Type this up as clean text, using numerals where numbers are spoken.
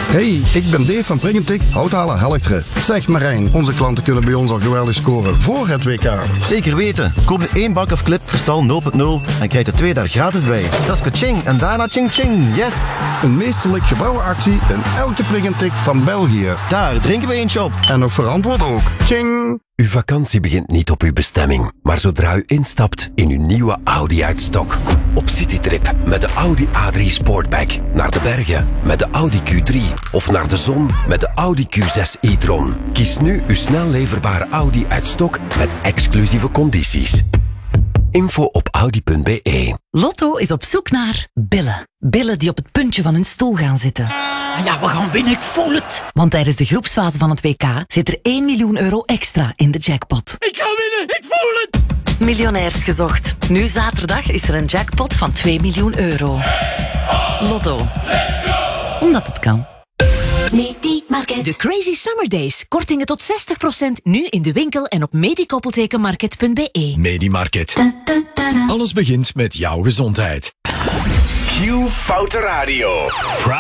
Hey, ik ben Dave van Pringentik, Houthalen Helchteren. Zeg Marijn, onze klanten kunnen bij ons al geweldig scoren voor het WK. Zeker weten. Koop de 1 bak of clip kristal 0.0 en krijg de 2 daar gratis bij. Dat is kaching en daarna ching ching. Yes! Een meesterlijk gebouwen actie in elke Pringentik van België. Daar drinken we eentje op. En nog verantwoord ook. Ching! Uw vakantie begint niet op uw bestemming, maar zodra u instapt in uw nieuwe Audi uit stok. Op citytrip met de Audi A3 Sportback, naar de bergen met de Audi Q3 of naar de zon met de Audi Q6 e-tron. Kies nu uw snel leverbare Audi uit stok met exclusieve condities. Info op audi.be. Lotto is op zoek naar billen. Billen die op het puntje van hun stoel gaan zitten. Ja, we gaan winnen, ik voel het. Want tijdens de groepsfase van het WK zit er 1 miljoen euro extra in de jackpot. Ik ga winnen, ik voel het. Miljonairs gezocht. Nu zaterdag is er een jackpot van 2 miljoen euro. Lotto. Omdat het kan. Medimarket. De Crazy Summer Days. Kortingen tot 60% nu in de winkel en op medikoppeltekenmarket.be. Medimarket. Alles begint met jouw gezondheid. Q Foute Radio.